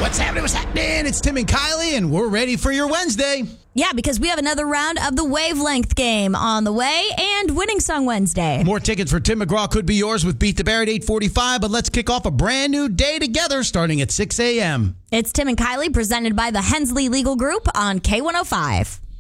What's happening? What's happening? It's Tim and Kylie, and we're ready for your Wednesday. Yeah, because we have another round of the Wavelength game on the way and Winning Song Wednesday. More tickets for Tim McGraw could be yours with Beat the Bear at 8:45, but let's kick off a brand new day together starting at 6 a.m. It's Tim and Kylie presented by the Hensley Legal Group on K105.